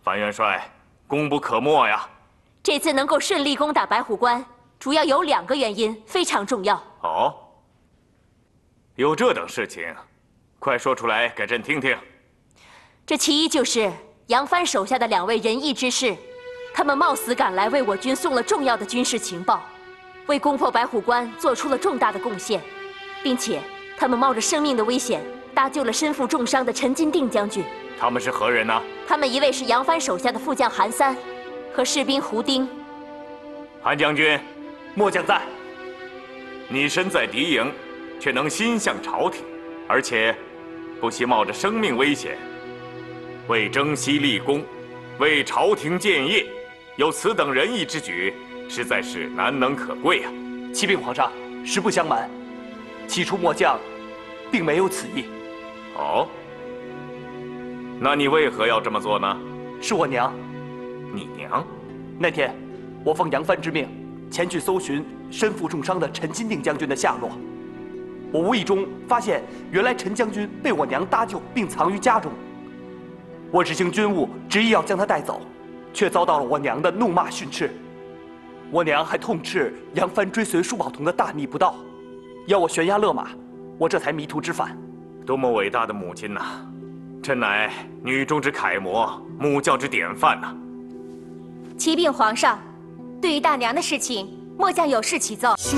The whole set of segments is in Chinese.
樊元帅，功不可没呀！ 这次能够顺利攻打白虎关，主要有2个原因，非常重要。 哦，有这等事情，快说出来给朕听听。 这其一就是杨帆手下的2位仁义之士，他们冒死赶来为我军送了重要的军事情报，为攻破白虎关做出了重大的贡献，并且他们冒着生命的危险搭救了身负重伤的陈金定将军。 他们是何人呢？ 他们一位是杨帆手下的副将韩三，和士兵胡丁。 韩将军， 末将在。 你身在敌营，却能心向朝廷，而且不惜冒着生命危险，为征西立功，为朝廷建业，有此等仁义之举，实在是难能可贵啊！ 启禀皇上，实不相瞒，起初末将并没有此意。 哦，那你为何要这么做呢？ 是我娘。 你娘？ 那天，我奉杨帆之命，前去搜寻身负重伤的陈金定将军的下落。我无意中发现，原来陈将军被我娘搭救并藏于家中。我执行军务，执意要将他带走，却遭到了我娘的怒骂训斥。我娘还痛斥杨帆追随舒宝同的大逆不道，要我悬崖勒马，我这才迷途知返。 多么伟大的母亲呐！朕乃女中之楷模，母教之典范呐！ 启禀皇上，对于大娘的事情，末将有事启奏。 梳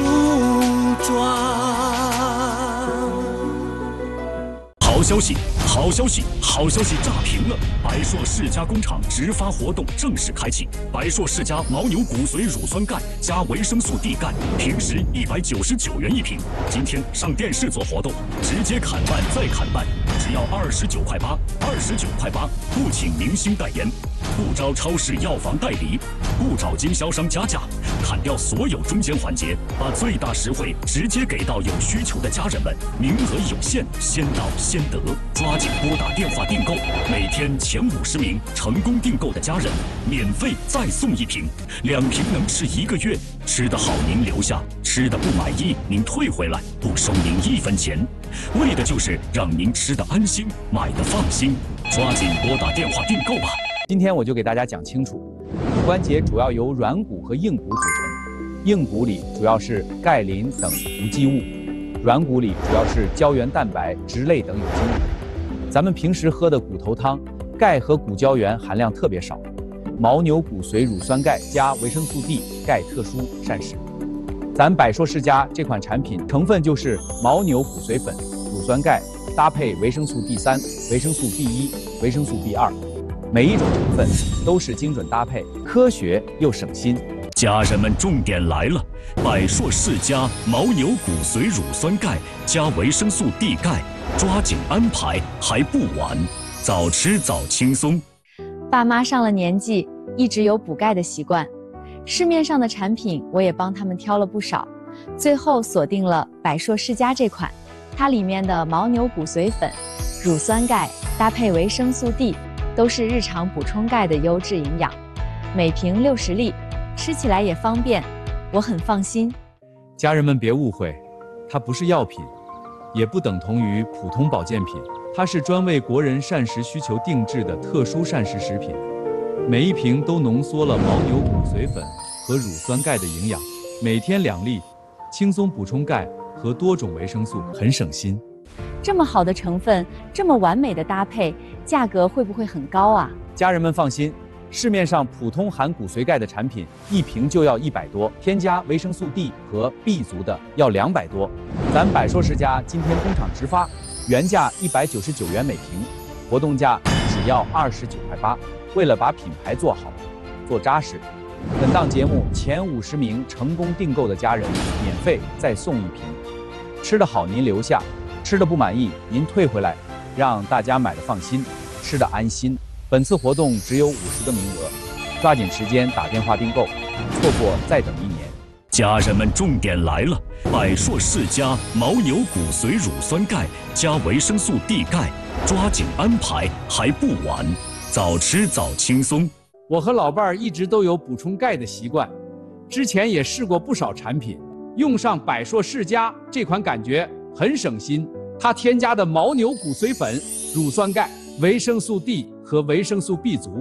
妆。 好消息！好消息！好消息炸屏了！百硕世家工厂直发活动正式开启，百硕世家牦牛骨髓乳酸钙加维生素 D 钙，平时199元一瓶，今天上电视做活动，直接砍半再砍半，只要29块8，29块8，不请明星代言，不招超市药房代理，不找经销商加价，砍掉所有中间环节，把最大实惠直接给到有需求的家人们，名额有限，先到先得，抓紧拨打电话订购，每天前50名成功订购的家人，免费再送1瓶，2瓶能吃1个月，吃得好您留下，吃得不满意您退回来，不收您1分钱，为的就是让您吃得安心，买得放心，抓紧拨打电话订购吧。 今天我就给大家讲清楚，骨关节主要由软骨和硬骨组成，硬骨里主要是钙、磷等无机物，软骨里主要是胶原蛋白、脂类等有机物。咱们平时喝的骨头汤，钙和骨胶原含量特别少，牦牛骨髓乳酸钙加维生素 D 钙特殊膳食。咱百硕世家这款产品成分就是牦牛骨髓粉、乳酸钙搭配维生素 D3、维生素 B1、维生素 B2。每一种成分都是精准搭配，科学又省心。 家人们，重点来了！百硕世家牦牛骨髓乳酸钙加维生素 D 钙，抓紧安排，还不晚。早吃早轻松。 爸妈上了年纪，一直有补钙的习惯，市面上的产品我也帮他们挑了不少，最后锁定了百硕世家这款。它里面的牦牛骨髓粉、乳酸钙搭配维生素 D。都是日常补充钙的优质营养，每瓶60粒，吃起来也方便，我很放心。 家人们别误会，它不是药品，也不等同于普通保健品，它是专为国人膳食需求定制的特殊膳食食品。每一瓶都浓缩了牦牛骨髓粉和乳酸钙的营养，每天2粒，轻松补充钙和多种维生素，很省心。 这么好的成分，这么完美的搭配，价格会不会很高啊？ 家人们放心，市面上普通含骨髓钙的产品1瓶就要100多，添加维生素 D 和 B 族的要200多。咱百硕世家今天工厂直发，原价199元每瓶，活动价只要29块8。为了把品牌做好、做扎实，本档节目前50名成功订购的家人免费再送1瓶。吃得好您留下，吃的不满意您退回来，让大家买的放心，吃的安心。本次活动只有50个名额，抓紧时间打电话订购，错过再等1年。 家人们，重点来了！百硕世家牦牛骨髓乳酸钙加维生素 D 钙，抓紧安排，还不晚。早吃早轻松。 我和老伴儿一直都有补充钙的习惯，之前也试过不少产品，用上百硕世家这款感觉很省心。它添加的牦牛骨髓粉、乳酸钙、维生素 D 和维生素 B 族，